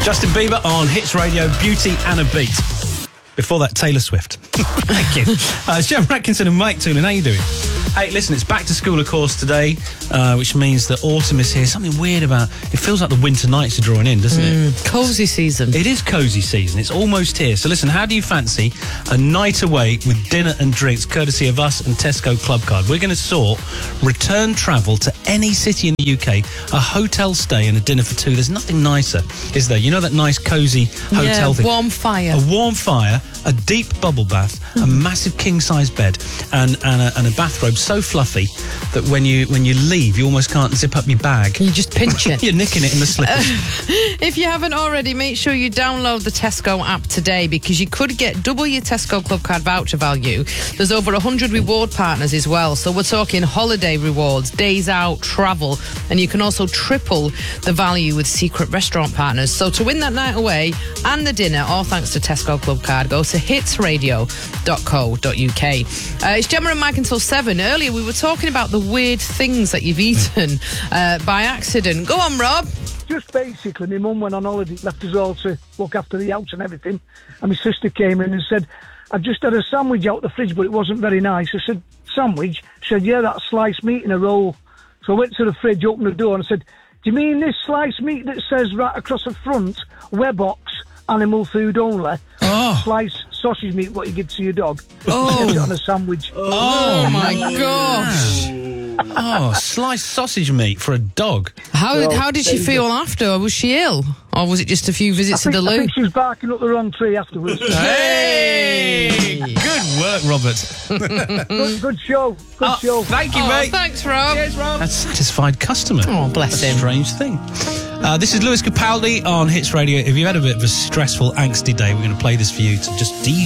Justin Bieber on Hits Radio, Beauty and a Beat. Before that, Taylor Swift. Thank you. It's Jem Atkinson and Mike Toolin. How you doing? Hey, listen, it's back to school, of course, today, which means that autumn is here. Something weird about it. Feels like the winter nights are drawing in, doesn't it? Cosy season. It is cosy season. It's almost here. So listen, how do you fancy a night away with dinner and drinks, courtesy of us and Tesco Club Card? We're going to sort return travel to any city in the UK, a hotel stay and a dinner for two. There's nothing nicer, is there? You know that nice, cosy hotel thing? Warm fire. A warm fire, a deep bubble bath, a massive king-size bed, and a bathrobe so fluffy that when you leave, you almost can't zip up your bag. You just pinch it. You're nicking it in the slippers. If you haven't already, make sure you download the Tesco app today, because you could get double your Tesco Club Card voucher value. There's over 100 reward partners as well. So we're talking holiday rewards, days out, travel, and you can also triple the value with secret restaurant partners. So to win that night away and the dinner, all thanks to Tesco Club Card, go to hitsradio.co.uk. It's Gemma and Mike until 7. Earlier we were talking about the weird things that you've eaten by accident. Go on, Rob. Just basically, my mum went on holiday, left us all to look after the house and everything, and my sister came in and said, I just had a sandwich out the fridge, but it wasn't very nice. I said, sandwich? She said, yeah, that's sliced meat in a roll. So I went to the fridge, opened the door, and I said, do you mean this sliced meat that says right across the front, Webox, animal food only? Sliced sausage meat, what you give to your dog. Oh. On a sandwich. Oh my gosh. Oh, sliced sausage meat for a dog. How did she feel after? Was she ill? Or was it just a few visits to the loo? I think she was barking up the wrong tree afterwards. Hey! Good work, Robert. Good show. Good show. Thank you, mate. Thanks, Rob. Cheers, Rob. That's a satisfied customer. Oh, bless him. Strange thing. This is Lewis Capaldi on Hits Radio. If you've had a bit of a stressful, angsty day, we're going to play this for you to just